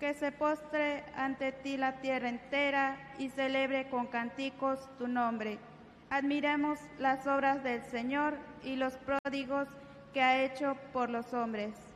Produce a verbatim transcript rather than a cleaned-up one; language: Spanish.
que se postre ante ti la tierra entera y celebre con cánticos tu nombre. Admiremos las obras del Señor y los pródigos que ha hecho por los hombres.